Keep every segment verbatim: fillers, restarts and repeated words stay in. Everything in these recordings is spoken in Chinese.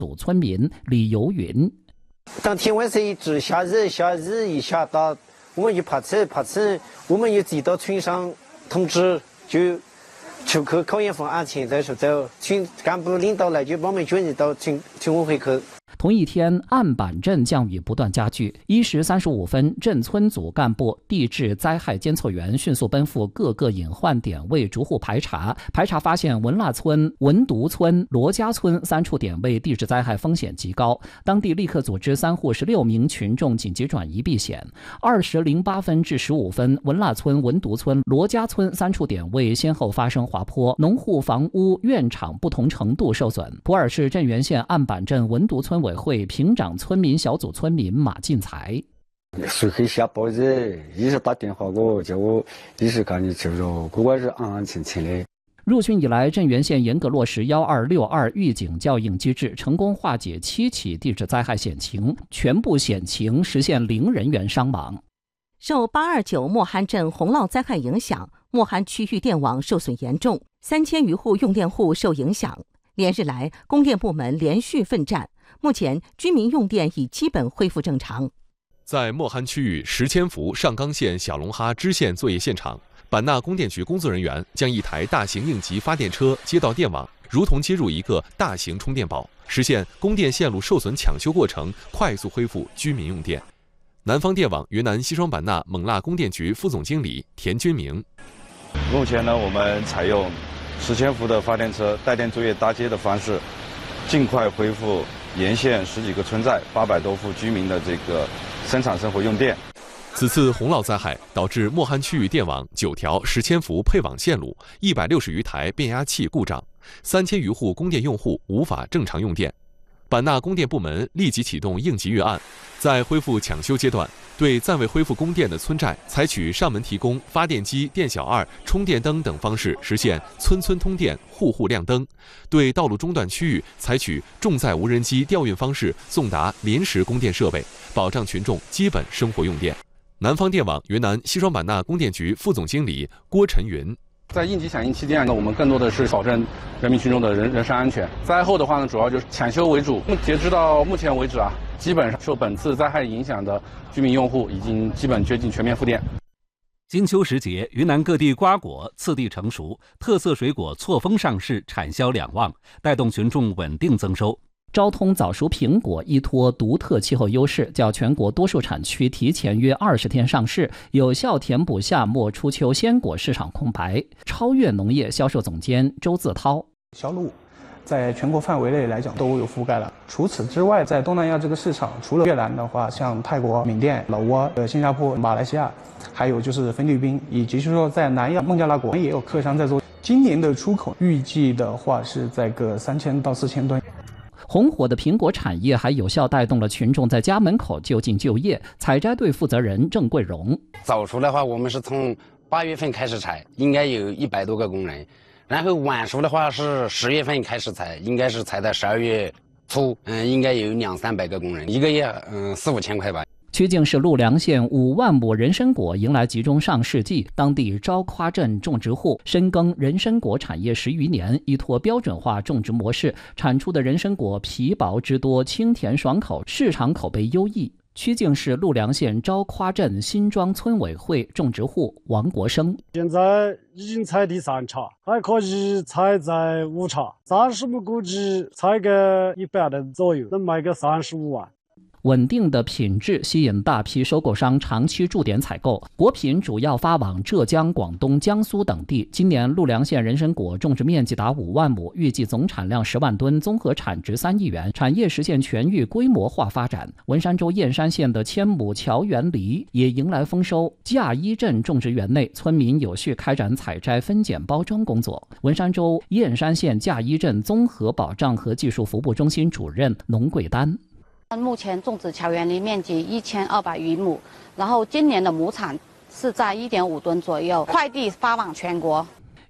组村民李游云。 当天晚上一直下雨，下雨一下大，我们就怕车，怕车，我们就自己到村上通知，就出去考验风安全再说走。村干部领导来就把我们军人到村村委会去。 同一天，案板镇降雨不断加剧。一时三十五分，镇村组干部、地质灾害监测员迅速奔赴各个隐患点位逐户排查。排查发现，文腊村、文独村、罗家村三处点位地质灾害风险极高，当地立刻组织三户十六名群众紧急转移避险。二时零八分至十五分，文腊村、文独村、罗家村三处点位先后发生滑坡，农户房屋、院场不同程度受损。普洱市镇原县案板镇文独村委会平长村民小组村民马进才， 水可以下暴热，一直打电话给我，叫我一时赶紧救助，不管是安安全全的。 入汛以来，镇原县严格落实幺二六二预警校应机制，成功化解七起地质灾害险情，全部险情实现零人员伤亡。 受八二九莫罕镇洪涝灾害影响，莫罕区域电网受损严重，三千余户用电户受影响。连日来，供电部门连续奋战，目前居民用电已基本恢复正常。 在莫罕区域石千福上冈县小龙哈支线作业现场，版纳供电局工作人员将一台大型应急发电车接到电网，如同接入一个大型充电宝，实现供电线路受损抢修过程，快速恢复居民用电。南方电网云南西双版纳勐腊供电局副总经理田军明， 目前呢，我们采用石千福的发电车带电作业搭接的方式，尽快恢复沿线十几个村寨八百多户居民的这个生产生活用电。 此次洪涝灾害导致莫罕区域电网九条石千福配网线路、一百六十余台变压器故障，三千余户供电用户无法正常用电。版纳供电部门立即启动应急预案，在恢复抢修阶段，对暂未恢复供电的村寨，采取上门提供发电机、电小二、充电灯等方式，实现村村通电、户户亮灯；对道路中段区域，采取重载无人机调运方式送达临时供电设备，保障群众基本生活用电。南方电网云南西双版纳供电局副总经理郭晨云。 在应急响应期间呢，我们更多的是保证人民群众的人人身安全。灾后的话呢，主要就是抢修为主。截止到目前为止啊，基本上受本次灾害影响的居民用户已经基本接近全面复电。 金秋时节，云南各地瓜果次第成熟，特色水果错峰上市，产销两旺，带动群众稳定增收。 昭通早熟苹果依托独特气候优势，较全国多数产区提前约二十天上市，有效填补夏末初秋鲜果市场空白。超越农业销售总监周自涛， 销路在全国范围内来讲都有覆盖了。除此之外，在东南亚这个市场，除了越南的话，像泰国、缅甸、老挝、呃新加坡、马来西亚，还有就是菲律宾，以及是说在南亚孟加拉国也有客商在做。今年的出口预计的话是在个三千到四千吨。 红火的苹果产业还有效带动了群众在家门口就近就业。采摘队负责人郑桂荣， 早熟的话，我们是从八月份开始采，应该有一百多个工人。然后晚熟的话是十月份开始采，应该是采在十二月初，嗯，应该有两三百个工人，一个月嗯四五千块吧。 曲靖市陆良县五万亩人参果迎来集中上市季，当地昭夸镇种植户深耕人参果产业十余年，依托标准化种植模式，产出的人参果皮薄汁多，清甜爽口，市场口碑优异。曲靖市陆良县昭夸镇新庄村委会种植户王国生， 现在已经采第三茬，还可以采在五茬，暂时我估计采个一百吨左右，能卖个三十五万。 稳定的品质吸引大批收购商长期驻点采购，果品主要发往浙江、广东、江苏等地。今年陆良县人参果种植面积达五万亩，预计总产量十万吨，综合产值三亿元，产业实现全域规模化发展。文山州燕山县的千亩乔园梨也迎来丰收，架一镇种植园内村民有序开展采摘、分拣、包装工作。文山州燕山县架一镇综合保障和技术服务中心主任农桂丹。 目前种植乔园梨面积一千二百余亩，然后今年的亩产是在一点五吨左右，快递发往全国。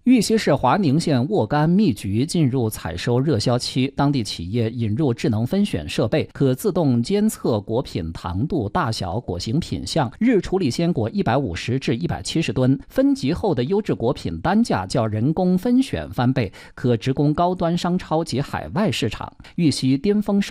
玉溪市华宁县沃柑蜜橘进入采收热销期，当地企业引入智能分选设备，可自动监测果品糖度、大小、果形品相，日处理鲜果一百五十至一百七十吨。分级后的优质果品单价较人工分选翻倍，可直供高端商超及海外市场。玉溪巅峰